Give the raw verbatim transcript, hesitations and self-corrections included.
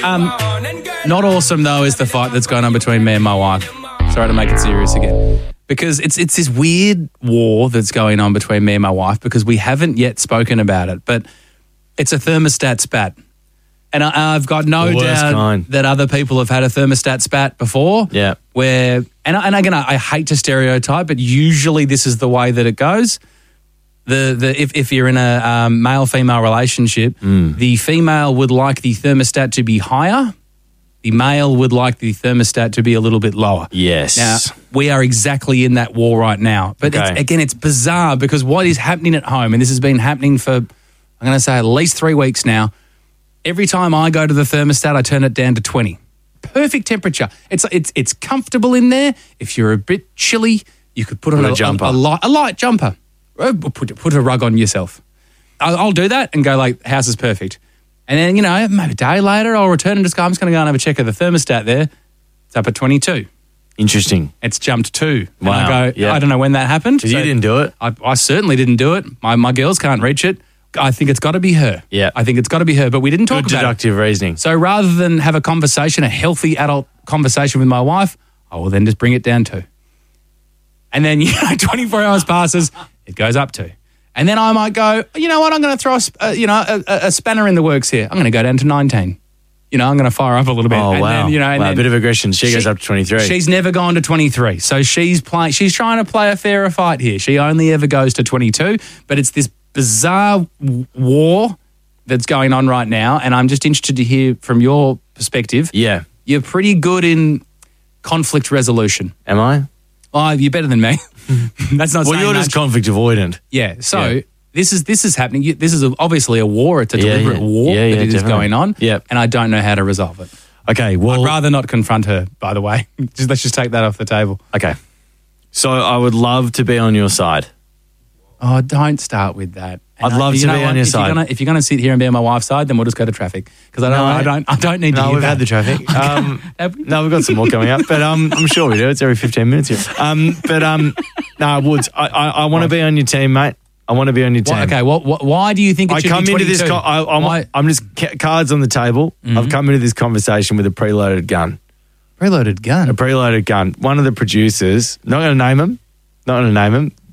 Um, not awesome, though, is the fight that's going on between me and my wife. Sorry to make it serious again. Because it's it's this weird war that's going on between me and my wife because we haven't yet spoken about it. But it's a thermostat spat. And I, I've got no doubt kind. that other people have had a thermostat spat before. Yeah. Where, and, and again, I, I hate to stereotype, but usually this is the way that it goes. The the if, if you're in a um, male-female relationship, mm. the female would like the thermostat to be higher. The male would like the thermostat to be a little bit lower. Yes. Now, we are exactly in that war right now. But okay. it's, again, it's bizarre because what is happening at home, and this has been happening for, I'm going to say at least three weeks now, every time I go to the thermostat, I turn it down to twenty. Perfect temperature. It's it's it's comfortable in there. If you're a bit chilly, you could put on put a, a, jumper. A, a, light, a light jumper. Put, put a rug on yourself. I'll, I'll do that and go like, house is perfect. And then, you know, maybe a day later, I'll return and just go, I'm just going to go and have a check of the thermostat there. It's up at twenty-two. Interesting. It's jumped two. Wow. And I go, yeah. I don't know when that happened. So you didn't do it? I, I certainly didn't do it. My my girls can't reach it. I think it's got to be her. Yeah. I think it's got to be her, but we didn't talk Good about deductive it. reasoning. So rather than have a conversation, a healthy adult conversation with my wife, I will then just bring it down to. And then, you know, twenty-four hours passes, it goes up to. And then I might go, you know what, I'm going to throw a, uh, you know, a, a spanner in the works here. I'm going to go down to nineteen. You know, I'm going to fire up a little bit. Oh, and wow. Then, you know, and wow, then a bit of aggression. She, she goes up to twenty-three. She's never gone to twenty-three. So she's playing. She's trying to play a fairer fight here. She only ever goes to twenty-two. But it's this bizarre w- war that's going on right now. And I'm just interested to hear from your perspective. Yeah. You're pretty good in conflict resolution. Am I? Oh, you're better than me. That's not well, saying you're much. just conflict avoidant. Yeah. So Yeah. this is this is happening. You- This is a, obviously a war. It's a Yeah, deliberate yeah. war Yeah, yeah, that is definitely. going on. Yep. And I don't know how to resolve it. Okay, well... I'd rather not confront her, by the way. Just, let's just take that off the table. Okay. So I would love to be on your side. Oh, don't start with that. And I'd love I, to know be what? on your if side. You're gonna, if you're going to sit here and be on my wife's side, then we'll just go to traffic because I don't, No, I don't, I don't need to No, hear we've that. had the traffic. Um, Have we? no, we've got some more coming up, but um, I'm sure we do. It's every fifteen minutes here. Um, but um, no, Woods, I, I, I want to be on your team, mate. I want to be on your team. What, okay, what, what, why do you think it I should come be into this. twenty-two? Co- I, I'm, Why- I'm just ca- cards on the table. Mm-hmm. I've come into this conversation with a preloaded gun. Preloaded gun. A preloaded gun. One of the producers, not going to name him, not going to name him.